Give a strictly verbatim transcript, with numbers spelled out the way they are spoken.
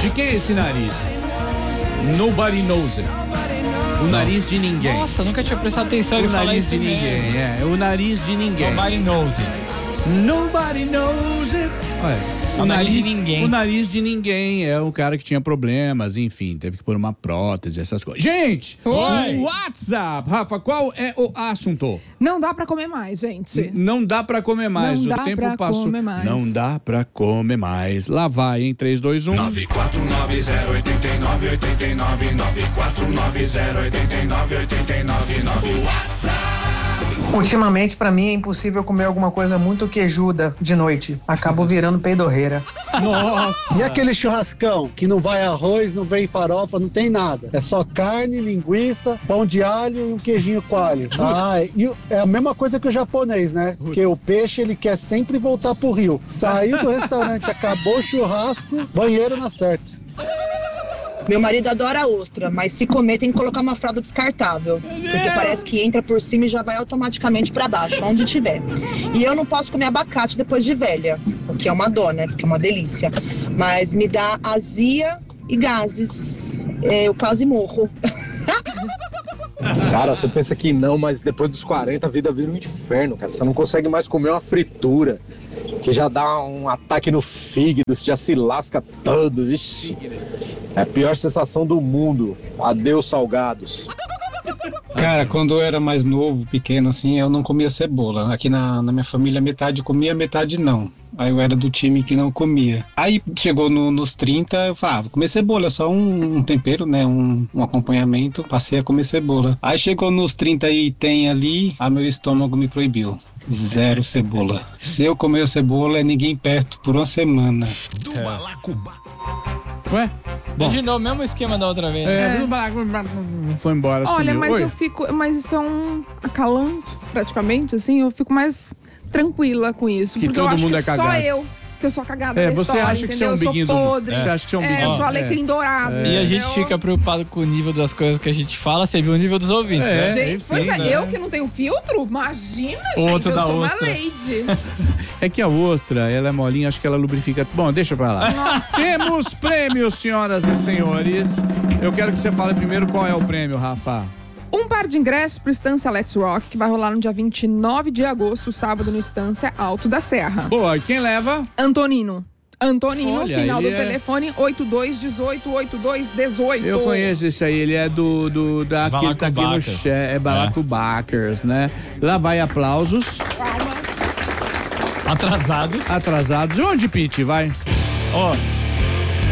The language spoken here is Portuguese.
De quem é esse nariz? Nobody knows it. O nariz de ninguém. Nossa, nunca tinha prestado atenção em O falar nariz isso de mesmo. ninguém, é. O nariz de ninguém. Nobody knows it. Nobody knows it. Olha. O, o nariz, nariz de ninguém. O nariz de ninguém é o cara que tinha problemas, enfim, teve que pôr uma prótese, essas coisas. Gente, Oi. o WhatsApp, Rafa, qual é o assunto? Não dá pra comer mais, gente. N- não dá pra comer mais, Não o dá tempo pra passou. comer mais. Não dá pra comer mais. Lá vai, hein? três, dois, um. nove quatro nove zero oito nove oito nove nove quatro nove zero oito nove oito nove nove WhatsApp. Ultimamente, pra mim, é impossível comer alguma coisa muito queijuda de noite. Acabo virando peidorreira. Nossa! E aquele churrascão que não vai arroz, não vem farofa, não tem nada. É só carne, linguiça, pão de alho e um queijinho coalho. Ah, e é a mesma coisa que o japonês, né? Porque o peixe, ele quer sempre voltar pro rio. Saiu do restaurante, acabou o churrasco, banheiro na certa. Meu marido adora ostra, mas se comer tem que colocar uma fralda descartável. Porque parece que entra por cima e já vai automaticamente pra baixo, onde tiver. E eu não posso comer abacate depois de velha, o que é uma dó, né? Porque é uma delícia. Mas me dá azia e gases. É, eu quase morro. Cara, você pensa que não, mas depois dos quarenta a vida vira um inferno, cara. Você não consegue mais comer uma fritura, que já dá um ataque no fígado, você já se lasca todo, vixi. É a pior sensação do mundo. Adeus, salgados. Cara, quando eu era mais novo, pequeno assim, eu não comia cebola. Aqui na, na minha família, metade comia, metade não. Aí eu era do time que não comia. Aí chegou no, nos trinta, eu falava, ah, vou comer cebola, é só um, um tempero, né, um, um acompanhamento. Passei a comer cebola. Aí chegou nos trinta e tem ali, aí meu estômago me proibiu. Zero cebola. Se eu comer cebola, é ninguém perto por uma semana. Do Balacuba. Ué? Bom. De novo, mesmo esquema da outra vez. É, É. foi embora, Olha, sumiu. mas Oi? eu fico. Mas isso é um acalanto, praticamente, assim. Eu fico mais tranquila com isso. Que porque todo eu acho mundo que é cagado. só eu que eu sou a cagada É, da você história, acha que você é um entendeu? biguinho eu sou do... podre. Você acha que você é um É, biguinho eu sou é. alecrim dourado. E a gente entendeu? fica preocupado com o nível das coisas que a gente fala, você viu o nível dos ouvintes. É. né? Gente, enfim, pois é, né? eu que não tenho filtro? Imagina, O gente, outro eu da sou uma ostra. lady. É que a ostra, ela é molinha, acho que ela lubrifica. Bom, deixa pra lá. Nossa. Temos prêmios, senhoras e senhores. Eu quero que você fale primeiro qual é o prêmio, Rafa. Um par de ingressos pro Estância Let's Rock, que vai rolar no dia vinte e nove de agosto, sábado, no Estância Alto da Serra. Boa, e quem leva? Antonino. Antonino, Olha, final do ele é- telefone oito dois um oito, oito dois um oito. Eu conheço esse aí, ele é do, do da, que ele tá aqui no Balacubacas. chat, é Balacubacas, né? Lá vai aplausos, Palmas. Atrasados. atrasados. Onde, Pete, vai? Ó,